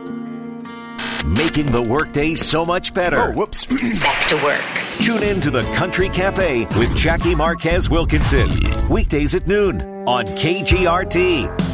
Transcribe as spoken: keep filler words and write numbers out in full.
Making the workday so much better. Oh, whoops. Back to work. Tune in to the Country Cafe with Jackie Marquez Wilkinson. Weekdays at noon on K G R T.